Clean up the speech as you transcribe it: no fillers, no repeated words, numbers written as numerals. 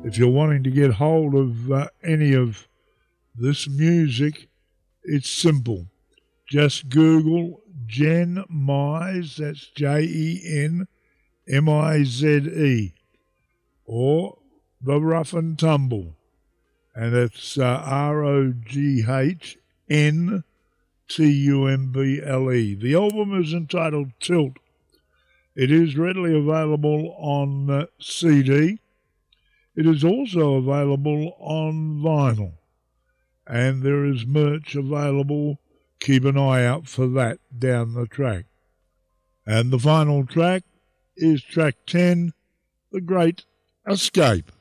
If you're wanting to get hold of any of this music, it's simple. Just Google Jen Mize, that's JenMize, or The Rough and Tumble, and it's ROGHNTUMBLE. The album is entitled Tilt. It is readily available on CD. It is also available on vinyl, and there is merch available. Keep an eye out for that down the track. And the final track is track 10, The Great Escape.